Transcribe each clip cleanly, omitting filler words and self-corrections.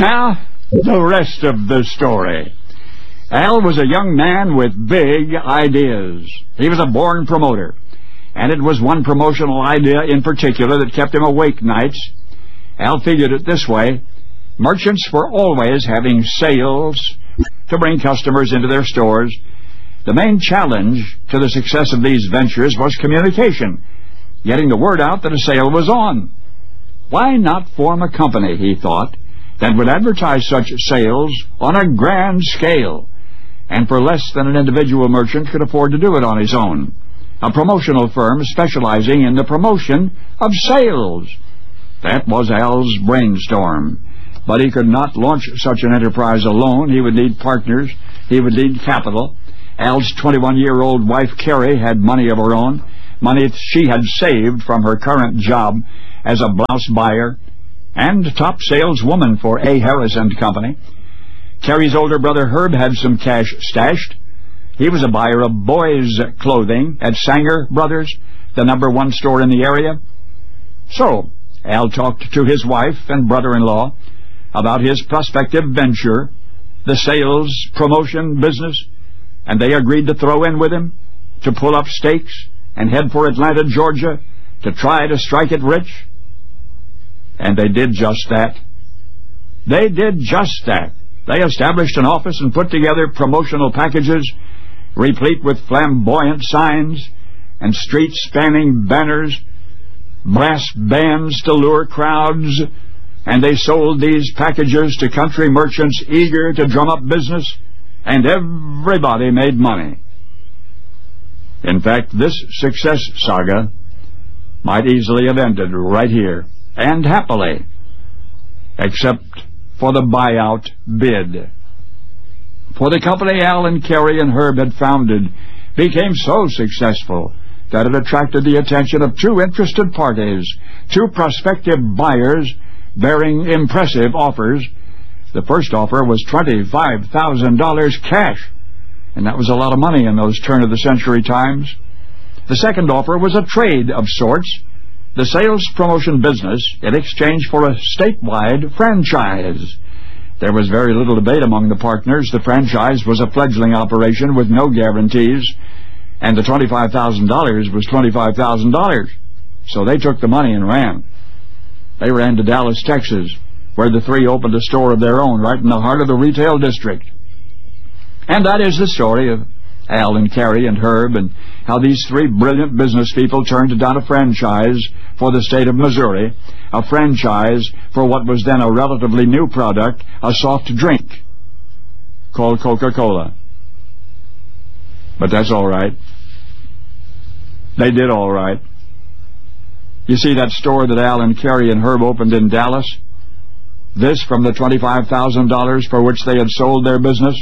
Now, the rest of the story. Al was a young man with big ideas. He was a born promoter, and it was one promotional idea in particular that kept him awake nights. Al figured it this way. Merchants were always having sales to bring customers into their stores. The main challenge to the success of these ventures was communication, getting the word out that a sale was on. Why not form a company, he thought, that would advertise such sales on a grand scale, and for less than an individual merchant could afford to do it on his own? A promotional firm specializing in the promotion of sales. That was Al's brainstorm. But he could not launch such an enterprise alone. He would need partners. He would need capital. Al's 21-year-old wife, Carrie, had money of her own, money she had saved from her current job as a blouse buyer and top saleswoman for A. Harris & Company. Carrie's older brother, Herb, had some cash stashed. He was a buyer of boys' clothing at Sanger Brothers, the #1 store in the area. So Al talked to his wife and brother-in-law about his prospective venture, the sales promotion business, and they agreed to throw in with him, to pull up stakes and head for Atlanta, Georgia, to try to strike it rich. And they did just that. They did just that. They established an office and put together promotional packages, replete with flamboyant signs and street-spanning banners, brass bands to lure crowds, and they sold these packages to country merchants eager to drum up business, and everybody made money. In fact, this success saga might easily have ended right here, and happily, except for the buyout bid. For the company Al and Carrie and Herb had founded became so successful that it attracted the attention of two interested parties, two prospective buyers bearing impressive offers. The first offer was $25,000 cash, and that was a lot of money in those turn-of-the-century times. The second offer was a trade of sorts, the sales promotion business in exchange for a statewide franchise. There was very little debate among the partners. The franchise was a fledgling operation with no guarantees, and the $25,000 was $25,000. So they took the money and ran. They ran to Dallas, Texas, where the three opened a store of their own right in the heart of the retail district. And that is the story of Al and Carrie and Herb, and how these three brilliant business people turned down a franchise for the state of Missouri, a franchise for what was then a relatively new product, a soft drink called Coca-Cola. But that's all right. They did all right. You see that store that Al and Carrie and Herb opened in Dallas? This from the $25,000 for which they had sold their business?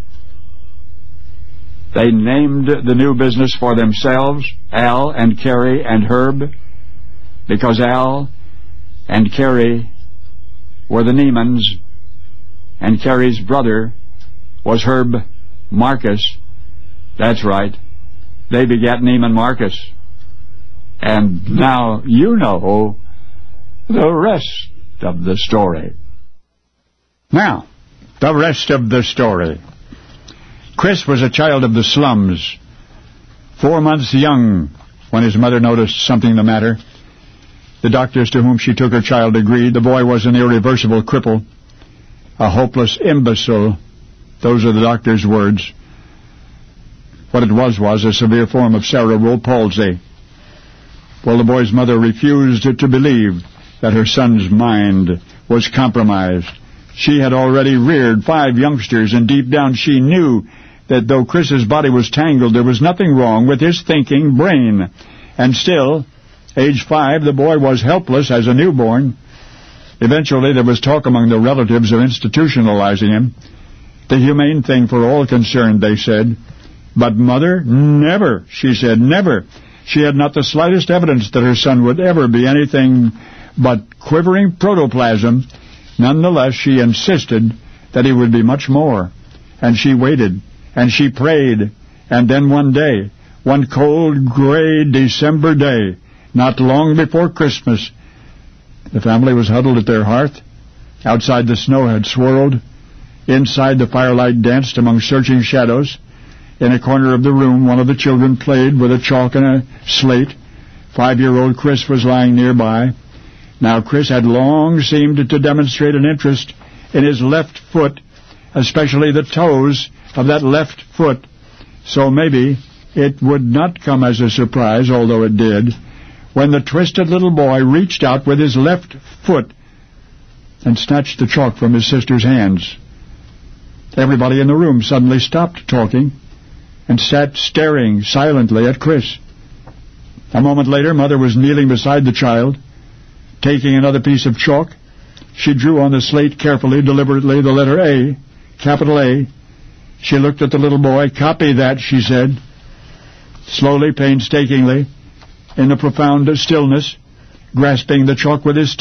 They named the new business for themselves, Al and Carrie and Herb, because Al and Carrie were the Niemans, and Carrie's brother was Herb Marcus. That's right. They begat Neiman Marcus. And now you know the rest of the story. Now, the rest of the story. Chris was a child of the slums, 4 months young when his mother noticed something the matter. The doctors to whom she took her child agreed the boy was an irreversible cripple, a hopeless imbecile. Those are the doctor's words. What it was a severe form of cerebral palsy. Well, the boy's mother refused to believe that her son's mind was compromised. She had already reared 5 youngsters, and deep down she knew that though Chris's body was tangled, there was nothing wrong with his thinking brain. And still, age 5, the boy was helpless as a newborn. Eventually, there was talk among the relatives of institutionalizing him. The humane thing for all concerned, they said. But Mother, never, she said, never. She had not the slightest evidence that her son would ever be anything but quivering protoplasm. Nonetheless, she insisted that he would be much more. And she waited, and she prayed, and then one day, one cold, gray December day, not long before Christmas, the family was huddled at their hearth, Outside, the snow had swirled. Inside, the firelight danced among searching shadows. In a corner of the room, one of the children played with a chalk and a slate. 5-year-old Chris was lying nearby. Now, Chris had long seemed to demonstrate an interest in his left foot, especially the toes of that left foot. So maybe it would not come as a surprise, although it did, when the twisted little boy reached out with his left foot and snatched the chalk from his sister's hands. Everybody in the room suddenly stopped talking and sat staring silently at Chris. A moment later, Mother was kneeling beside the child. Taking another piece of chalk, she drew on the slate carefully, deliberately, the letter A, capital A. She looked at the little boy. "Copy that," she said. Slowly, painstakingly, in the profound stillness, grasping the chalk with his